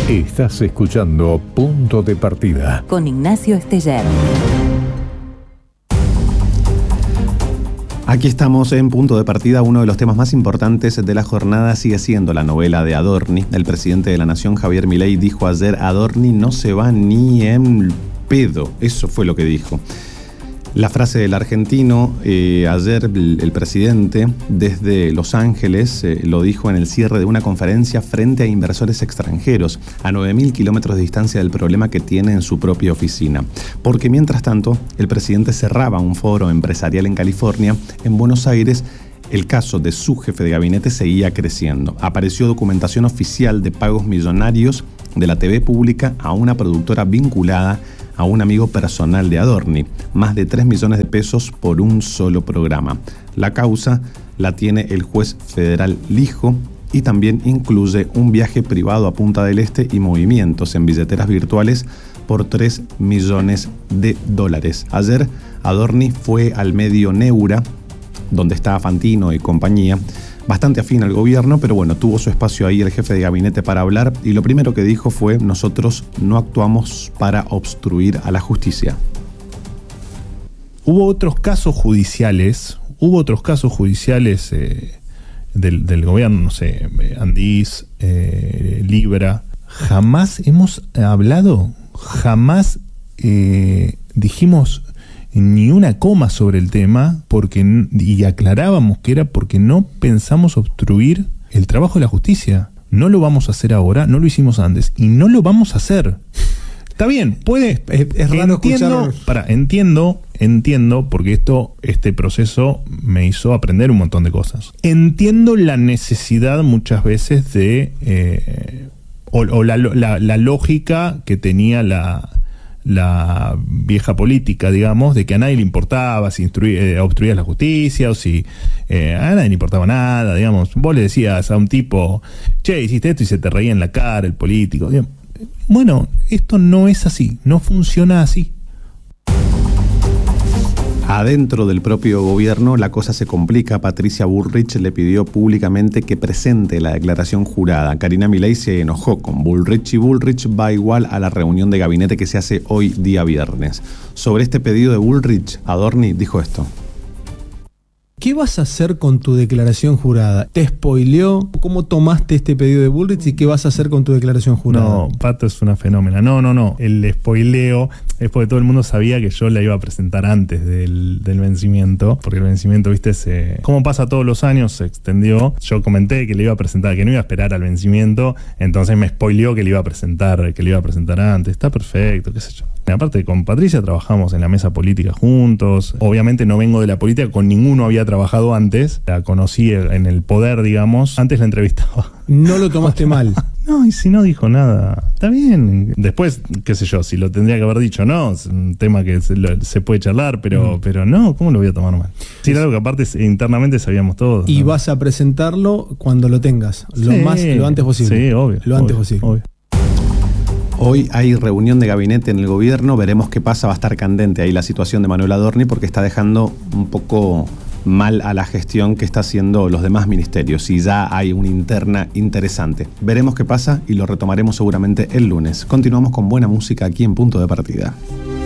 Estás escuchando Punto de Partida con Ignacio Esteller. Aquí estamos en Punto de Partida. Uno de los temas más importantes de la jornada sigue siendo la novela de Adorni. El presidente de la Nación, Javier Milei, dijo ayer: Adorni no se va ni en pedo. Eso fue lo que dijo. La frase del argentino, ayer el presidente desde Los Ángeles lo dijo en el cierre de una conferencia frente a inversores extranjeros a 9.000 kilómetros de distancia del problema que tiene en su propia oficina. Porque mientras tanto, el presidente cerraba un foro empresarial en California. En Buenos Aires, el caso de su jefe de gabinete seguía creciendo. Apareció documentación oficial de pagos millonarios de la TV pública a una productora vinculada a un amigo personal de Adorni, más de 3 millones de pesos por un solo programa. La causa la tiene el juez federal Lijo y también incluye un viaje privado a Punta del Este y movimientos en billeteras virtuales por $3 millones. Ayer Adorni fue al medio Neura, donde está Fantino y compañía, bastante afín al gobierno, pero bueno, tuvo su espacio ahí el jefe de gabinete para hablar y lo primero que dijo fue: nosotros no actuamos para obstruir a la justicia. Hubo otros casos judiciales del gobierno, no sé, Andís, Libra. Jamás hemos hablado, jamás dijimos ni una coma sobre el tema, y aclarábamos que era porque no pensamos obstruir el trabajo de la justicia. No lo vamos a hacer ahora, no lo hicimos antes y no lo vamos a hacer. Está bien, puede. Es raro escuchar. Entiendo, porque este proceso me hizo aprender un montón de cosas. Entiendo la necesidad muchas veces de la lógica que tenía la vieja política, digamos, de que a nadie le importaba si obstruías la justicia o si a nadie le importaba nada, digamos. Vos le decías a un tipo: che, hiciste esto, y se te reía en la cara el político. Digamos. Bueno, esto no es así, no funciona así. Adentro del propio gobierno la cosa se complica. Patricia Bullrich le pidió públicamente que presente la declaración jurada. Karina Milei se enojó con Bullrich y Bullrich va igual a la reunión de gabinete que se hace hoy día viernes. Sobre este pedido de Bullrich, Adorni dijo esto: ¿qué vas a hacer con tu declaración jurada? ¿Te spoileó? ¿Cómo tomaste este pedido de Bullrich y qué vas a hacer con tu declaración jurada? No, Pato es una fenómena. No. El spoileo es porque todo el mundo sabía que yo la iba a presentar antes del vencimiento, porque el vencimiento, viste, como pasa todos los años, se extendió. Yo comenté que le iba a presentar, que no iba a esperar al vencimiento, entonces me spoileó que le iba a presentar antes. Está perfecto, qué sé yo. Aparte, con Patricia trabajamos en la mesa política juntos. Obviamente no vengo de la política, con ninguno había trabajado antes. La conocí en el poder, digamos. Antes la entrevistaba. No lo tomaste mal. No, y si no dijo nada, está bien. Después, qué sé yo, si lo tendría que haber dicho, no, es un tema que se puede charlar, pero no, ¿cómo lo voy a tomar mal? Sí, era algo que aparte internamente sabíamos todos. Y ¿no? Vas a presentarlo cuando lo tengas, lo antes posible. Sí, obvio. Antes posible. Obvio. Hoy hay reunión de gabinete en el gobierno, veremos qué pasa. Va a estar candente ahí la situación de Manuel Adorni porque está dejando un poco mal a la gestión que está haciendo los demás ministerios y ya hay una interna interesante. Veremos qué pasa y lo retomaremos seguramente el lunes. Continuamos con buena música aquí en Punto de Partida.